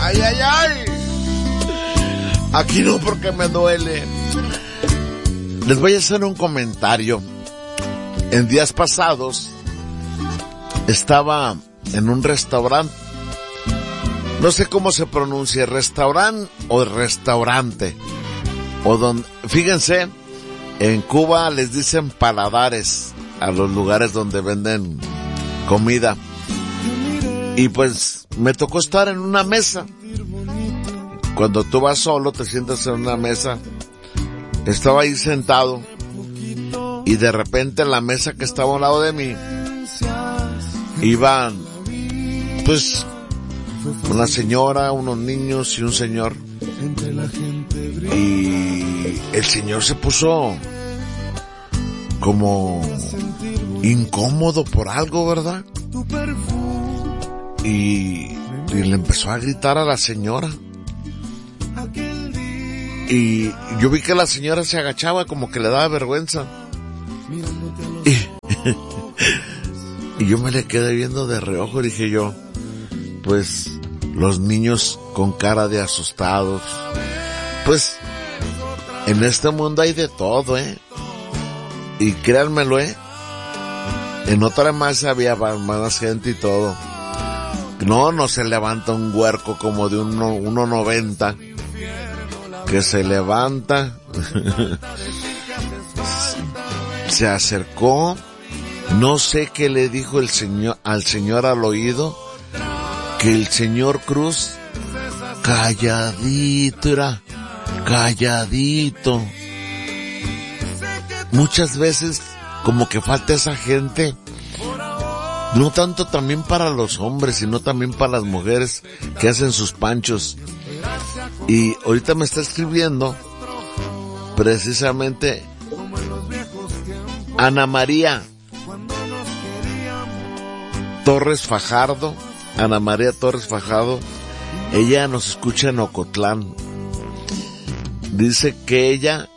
Ay, ay, ay. Aquí no, porque me duele. Les voy a hacer un comentario. En días pasados estaba en un restaurante. No sé cómo se pronuncia, restaurante o restaurante. O donde, fíjense, en Cuba les dicen paladares a los lugares donde venden comida. Y pues me tocó estar en una mesa. Cuando tú vas solo, te sientas en una mesa. Estaba ahí sentado. Y de repente en la mesa que estaba a un lado de mí, iban, pues, una señora, unos niños y un señor. Y el señor se puso como incómodo por algo, ¿verdad? Y le empezó a gritar a la señora. Y yo vi que la señora se agachaba, como que le daba vergüenza. Y yo me le quedé viendo de reojo, dije yo, pues los niños con cara de asustados. Pues en este mundo hay de todo, y créanmelo, en otra mesa había más gente y todo. No se levanta un huerco como de 1.90 que se levanta. Se acercó, no sé qué le dijo al señor al oído, que el señor Cruz calladito. Muchas veces como que falta esa gente, no tanto también para los hombres, sino también para las mujeres que hacen sus panchos. Y ahorita me está escribiendo precisamente Ana María Torres Fajardo. Ella nos escucha en Ocotlán. Dice que ella,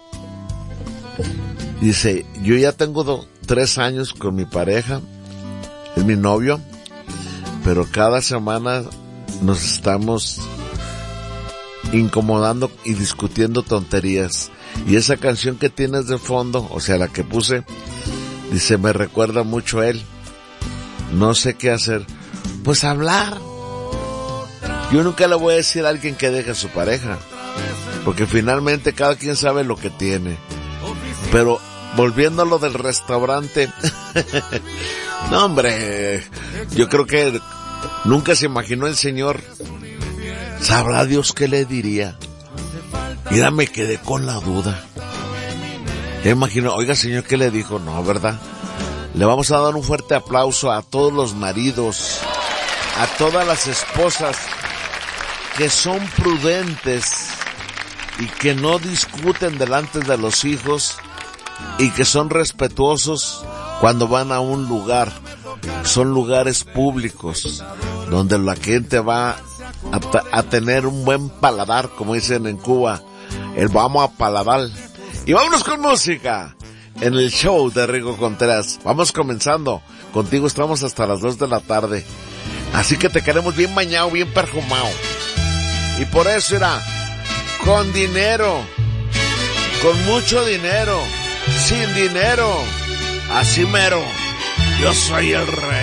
yo ya tengo 3 años con mi pareja, es mi novio, pero cada semana nos estamos incomodando y discutiendo tonterías. Y esa canción que tienes de fondo, o sea, la que puse, dice, me recuerda mucho a él. No sé qué hacer. Pues hablar. Yo nunca le voy a decir a alguien que deje a su pareja, porque finalmente cada quien sabe lo que tiene. Pero volviendo a lo del restaurante, no, hombre, yo creo que nunca se imaginó el señor. Sabrá Dios qué le diría. Mira, me quedé con la duda. Ya imagino, oiga señor, ¿qué le dijo? No, ¿verdad? Le vamos a dar un fuerte aplauso a todos los maridos, a todas las esposas que son prudentes y que no discuten delante de los hijos y que son respetuosos cuando van a un lugar. Son lugares públicos donde la gente va a tener un buen paladar, como dicen en Cuba, el vamos a paladar. Y vámonos con música en el show de Rigo Contreras. Vamos comenzando. Contigo estamos hasta las 2 de la tarde. Así que te queremos bien bañado, bien perfumado. Y por eso era con dinero, con mucho dinero, sin dinero, así mero. Yo soy el rey.